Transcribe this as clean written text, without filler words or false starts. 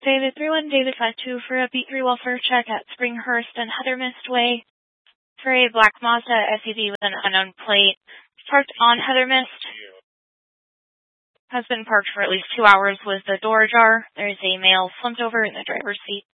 David 31, David 52 for a B3 welfare check at Springhurst and Heathermist Way for a black Mazda SUV with an unknown plate. Parked on Heathermist. Has been parked for at least 2 hours with the door ajar. There is a male slumped over in the driver's seat.